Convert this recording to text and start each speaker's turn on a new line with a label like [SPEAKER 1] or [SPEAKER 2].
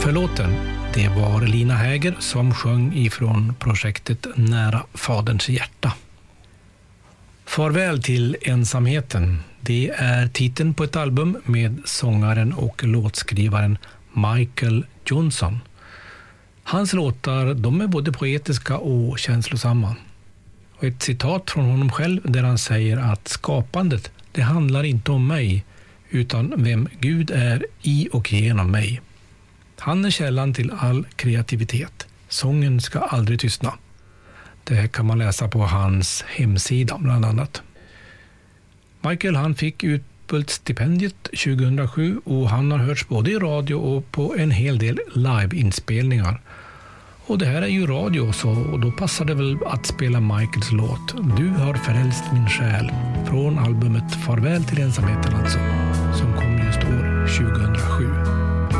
[SPEAKER 1] Förlåten, det var Lina Häger som sjöng ifrån projektet Nära faderns hjärta. Farväl till ensamheten, det är titeln på ett album med sångaren och låtskrivaren Michael Johnson. Hans låtar, de är både poetiska och känslosamma. Och ett citat från honom själv där han säger att skapandet, det handlar inte om mig utan vem Gud är i och genom mig. Han är källan till all kreativitet. Sången ska aldrig tystna. Det här kan man läsa på hans hemsida bland annat. Michael, han fick Utbult-stipendiet 2007 och han har hörts både i radio och på en hel del liveinspelningar. Och det här är ju radio, så då passar det väl att spela Michaels låt Du har förälst min själ från albumet Farväl till ensamheten alltså, som kom just år 2007.